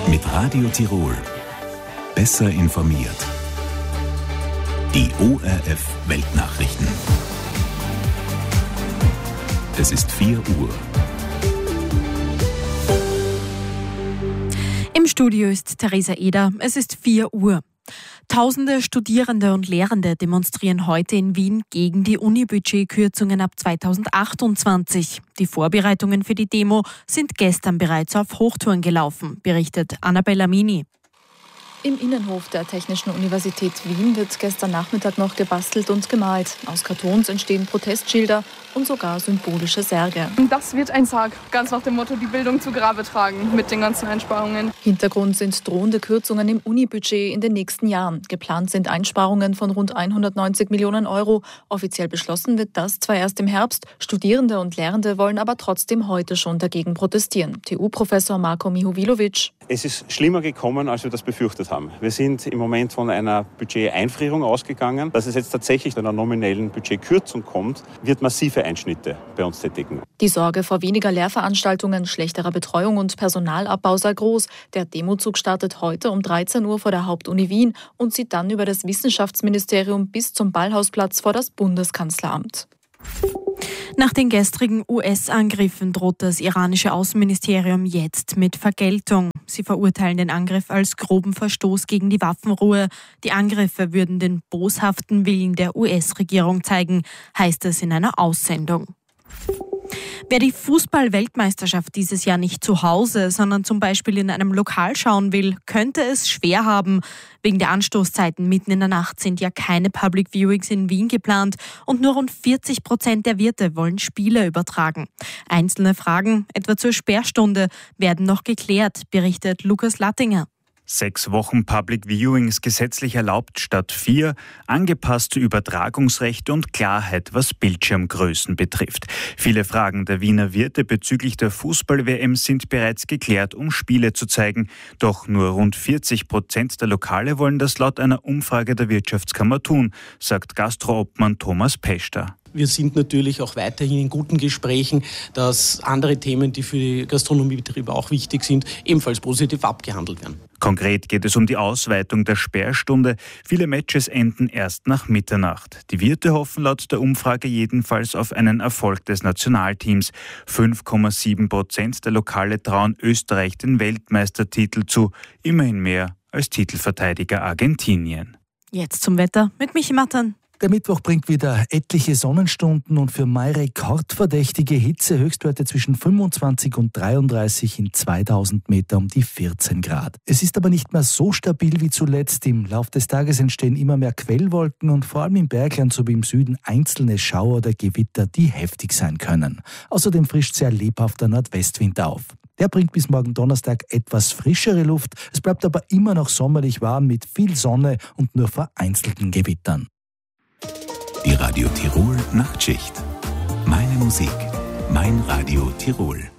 Mit Radio Tirol. Besser informiert. Die ORF Weltnachrichten. Es ist 4 Uhr. Im Studio ist Theresa Eder. Es ist 4 Uhr. Tausende Studierende und Lehrende demonstrieren heute in Wien gegen die Unibudgetkürzungen ab 2028. Die Vorbereitungen für die Demo sind gestern bereits auf Hochtouren gelaufen, berichtet Annabella Mini. Im Innenhof der Technischen Universität Wien wird gestern Nachmittag noch gebastelt und gemalt. Aus Kartons entstehen Protestschilder und sogar symbolische Särge. Das wird ein Sarg, ganz nach dem Motto, die Bildung zu Grabe tragen mit den ganzen Einsparungen. Hintergrund sind drohende Kürzungen im Unibudget in den nächsten Jahren. Geplant sind Einsparungen von rund 190 Millionen Euro. Offiziell beschlossen wird das zwar erst im Herbst. Studierende und Lehrende wollen aber trotzdem heute schon dagegen protestieren. TU-Professor Marko Mihovilovic. Es ist schlimmer gekommen, als wir das befürchtet haben. Wir sind im Moment von einer Budgeteinfrierung ausgegangen. Dass es jetzt tatsächlich zu einer nominellen Budgetkürzung kommt, wird massive Einschnitte bei uns tätigen. Die Sorge vor weniger Lehrveranstaltungen, schlechterer Betreuung und Personalabbau sei groß. Der Demozug startet heute um 13 Uhr vor der Hauptuni Wien und zieht dann über das Wissenschaftsministerium bis zum Ballhausplatz vor das Bundeskanzleramt. Nach den gestrigen US-Angriffen droht das iranische Außenministerium jetzt mit Vergeltung. Sie verurteilen den Angriff als groben Verstoß gegen die Waffenruhe. Die Angriffe würden den boshaften Willen der US-Regierung zeigen, heißt es in einer Aussendung. Wer die Fußball-Weltmeisterschaft dieses Jahr nicht zu Hause, sondern zum Beispiel in einem Lokal schauen will, könnte es schwer haben. Wegen der Anstoßzeiten mitten in der Nacht sind ja keine Public Viewings in Wien geplant und nur rund 40% der Wirte wollen Spiele übertragen. Einzelne Fragen, etwa zur Sperrstunde, werden noch geklärt, berichtet Lukas Lattinger. 6 Wochen Public Viewings gesetzlich erlaubt statt 4, angepasste Übertragungsrechte und Klarheit, was Bildschirmgrößen betrifft. Viele Fragen der Wiener Wirte bezüglich der Fußball-WM sind bereits geklärt, um Spiele zu zeigen. Doch nur rund 40% der Lokale wollen das laut einer Umfrage der Wirtschaftskammer tun, sagt Gastroobmann Thomas Peschter. Wir sind natürlich auch weiterhin in guten Gesprächen, dass andere Themen, die für die Gastronomiebetriebe auch wichtig sind, ebenfalls positiv abgehandelt werden. Konkret geht es um die Ausweitung der Sperrstunde. Viele Matches enden erst nach Mitternacht. Die Wirte hoffen laut der Umfrage jedenfalls auf einen Erfolg des Nationalteams. 5,7% der Lokale trauen Österreich den Weltmeistertitel zu, immerhin mehr als Titelverteidiger Argentinien. Jetzt zum Wetter mit Michi Mattern. Der Mittwoch bringt wieder etliche Sonnenstunden und für Mai rekordverdächtige Hitze, Höchstwerte zwischen 25 und 33 in 2000 Meter um die 14 Grad. Es ist aber nicht mehr so stabil wie zuletzt. Im Laufe des Tages entstehen immer mehr Quellwolken und vor allem im Bergland sowie im Süden einzelne Schauer oder Gewitter, die heftig sein können. Außerdem frischt sehr lebhafter Nordwestwind auf. Der bringt bis morgen Donnerstag etwas frischere Luft. Es bleibt aber immer noch sommerlich warm mit viel Sonne und nur vereinzelten Gewittern. Die Radio Tirol Nachtschicht. Meine Musik, mein Radio Tirol.